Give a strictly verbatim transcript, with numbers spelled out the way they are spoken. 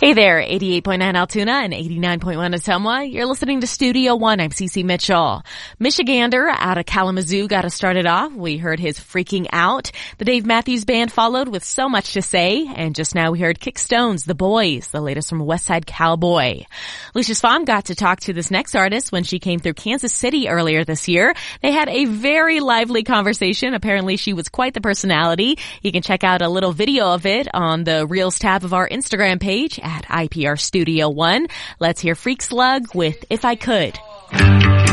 Hey there, eighty-eight point nine Altoona and eighty-nine point one Ottumwa. You're listening to Studio One. I'm Cece Mitchell. Michigander out of Kalamazoo got us started off. We heard his Freaking Out. The Dave Matthews Band followed with So Much to Say. And just now we heard Kickstones, The Boys, the latest from Westside Cowboy. Lucius Fahm got to talk to this next artist when she came through Kansas City earlier this year. They had a very lively conversation. Apparently she was quite the personality. You can check out a little video of it on the Reels tab of our Instagram page at I P R Studio One. Let's hear Freak Slug with If I Could.